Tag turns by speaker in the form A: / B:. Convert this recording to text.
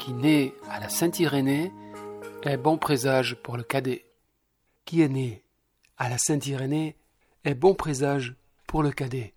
A: Qui naît à la Saint-Irénée est bon présage pour le cadet.
B: Qui est né à la Saint-Irénée est bon présage pour le cadet.